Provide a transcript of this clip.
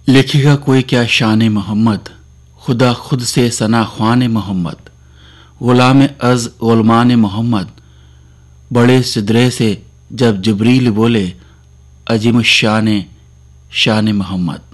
लिखेगा कोई क्या शान मोहम्मद, खुदा खुद से सना ख्वान मोहम्मद, गुलाम अज गुलमान मोहम्मद, बड़े सिदरे से जब जबरील बोले, अजीम शान मोहम्मद।